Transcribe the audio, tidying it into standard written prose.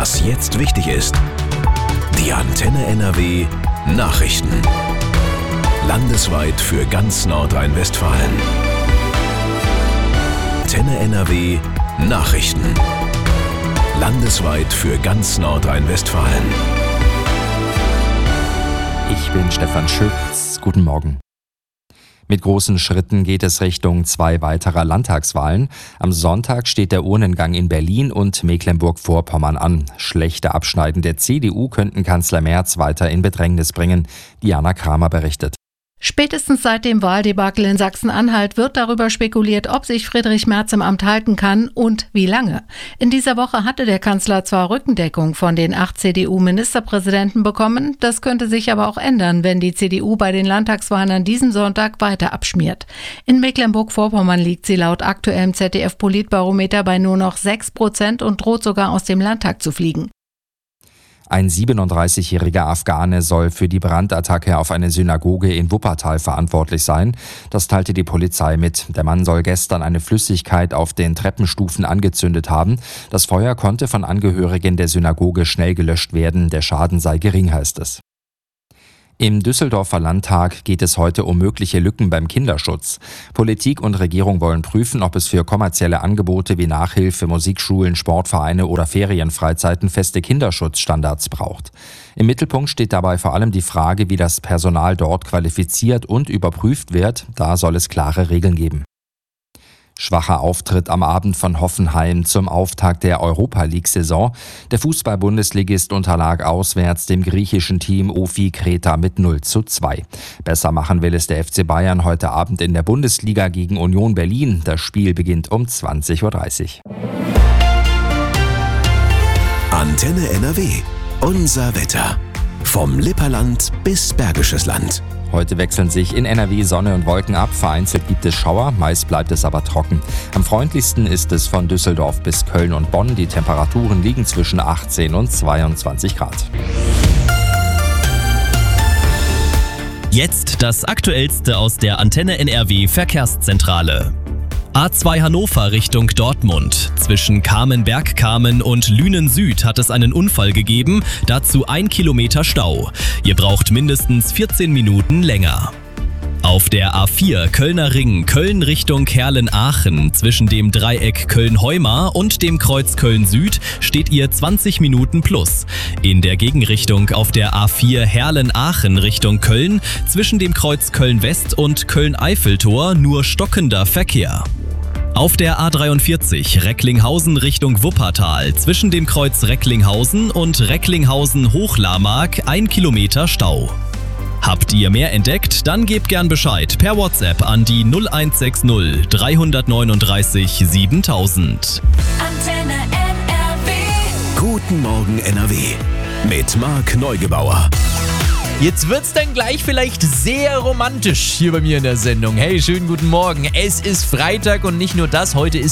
Was jetzt wichtig ist. Die Antenne NRW Nachrichten. Landesweit für ganz Nordrhein-Westfalen. Antenne NRW Nachrichten. Landesweit für ganz Nordrhein-Westfalen. Ich bin Stefan Schütz. Guten Morgen. Mit großen Schritten geht es Richtung 2 weiterer Landtagswahlen. Am Sonntag steht der Urnengang in Berlin und Mecklenburg-Vorpommern an. Schlechte Abschneiden der CDU könnten Kanzler Merz weiter in Bedrängnis bringen. Diana Kramer berichtet. Spätestens seit dem Wahldebakel in Sachsen-Anhalt wird darüber spekuliert, ob sich Friedrich Merz im Amt halten kann und wie lange. In dieser Woche hatte der Kanzler zwar Rückendeckung von den 8 CDU-Ministerpräsidenten bekommen, das könnte sich aber auch ändern, wenn die CDU bei den Landtagswahlen an diesem Sonntag weiter abschmiert. In Mecklenburg-Vorpommern liegt sie laut aktuellem ZDF-Politbarometer bei nur noch 6% und droht sogar aus dem Landtag zu fliegen. Ein 37-jähriger Afghane soll für die Brandattacke auf eine Synagoge in Wuppertal verantwortlich sein. Das teilte die Polizei mit. Der Mann soll gestern eine Flüssigkeit auf den Treppenstufen angezündet haben. Das Feuer konnte von Angehörigen der Synagoge schnell gelöscht werden. Der Schaden sei gering, heißt es. Im Düsseldorfer Landtag geht es heute um mögliche Lücken beim Kinderschutz. Politik und Regierung wollen prüfen, ob es für kommerzielle Angebote wie Nachhilfe, Musikschulen, Sportvereine oder Ferienfreizeiten feste Kinderschutzstandards braucht. Im Mittelpunkt steht dabei vor allem die Frage, wie das Personal dort qualifiziert und überprüft wird. Da soll es klare Regeln geben. Schwacher Auftritt am Abend von Hoffenheim zum Auftakt der Europa-League-Saison. Der Fußball-Bundesligist unterlag auswärts dem griechischen Team OFI Kreta mit 0:2. Besser machen will es der FC Bayern heute Abend in der Bundesliga gegen Union Berlin. Das Spiel beginnt um 20:30 Uhr. Antenne NRW. Unser Wetter. Vom Lipperland bis Bergisches Land. Heute wechseln sich in NRW Sonne und Wolken ab. Vereinzelt gibt es Schauer, meist bleibt es aber trocken. Am freundlichsten ist es von Düsseldorf bis Köln und Bonn. Die Temperaturen liegen zwischen 18 und 22 Grad. Jetzt das Aktuellste aus der Antenne NRW Verkehrszentrale. A2 Hannover Richtung Dortmund. Zwischen Kamenberg-Kamen und Lünen Süd hat es einen Unfall gegeben, dazu 1 Kilometer Stau. Ihr braucht mindestens 14 Minuten länger. Auf der A4 Kölner Ring, Köln Richtung Herlen-Aachen, zwischen dem Dreieck Köln-Heumar und dem Kreuz Köln-Süd steht ihr 20 Minuten plus. In der Gegenrichtung auf der A4 Herlen-Aachen Richtung Köln, zwischen dem Kreuz Köln-West und Köln-Eiffeltor nur stockender Verkehr. Auf der A43 Recklinghausen Richtung Wuppertal, zwischen dem Kreuz Recklinghausen und Recklinghausen-Hochlarmark 1 Kilometer Stau. Habt ihr mehr entdeckt? Dann gebt gern Bescheid per WhatsApp an die 0160 339 7000. Antenne NRW. Guten Morgen NRW. Mit Marc Neugebauer. Jetzt wird's dann gleich vielleicht sehr romantisch hier bei mir in der Sendung. Hey, schönen guten Morgen. Es ist Freitag und nicht nur das, heute ist